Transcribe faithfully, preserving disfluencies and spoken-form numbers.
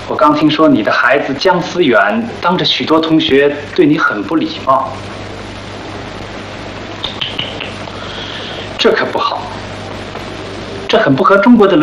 我刚听说你的孩子姜思远当着许多同学对你很不礼貌，这可不好，这很不合中国的伦